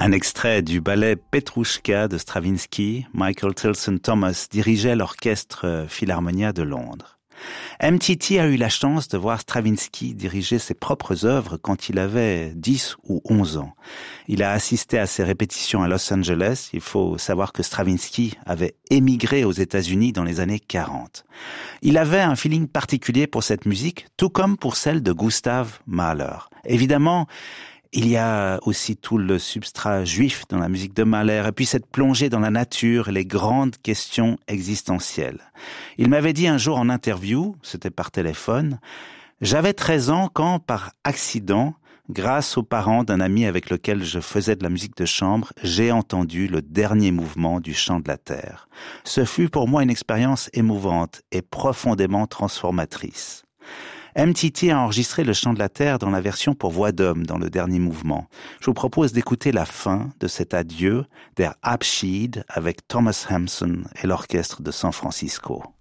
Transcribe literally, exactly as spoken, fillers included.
Un extrait du ballet Petrouchka de Stravinsky, Michael Tilson Thomas dirigeait l'orchestre Philharmonia de Londres. M T T a eu la chance de voir Stravinsky diriger ses propres œuvres quand il avait dix ou onze ans. Il a assisté à ses répétitions à Los Angeles. Il faut savoir que Stravinsky avait émigré aux États-Unis dans les années quarante. Il avait un feeling particulier pour cette musique, tout comme pour celle de Gustav Mahler. Évidemment, il y a aussi tout le substrat juif dans la musique de Mahler, et puis cette plongée dans la nature et les grandes questions existentielles. Il m'avait dit un jour en interview, c'était par téléphone, « J'avais treize ans quand, par accident, grâce aux parents d'un ami avec lequel je faisais de la musique de chambre, j'ai entendu le dernier mouvement du Chant de la Terre. Ce fut pour moi une expérience émouvante et profondément transformatrice. » M T T a enregistré le Chant de la Terre dans la version pour voix d'homme dans le dernier mouvement. Je vous propose d'écouter la fin de cet adieu, Der Abschied, avec Thomas Hampson et l'orchestre de San Francisco.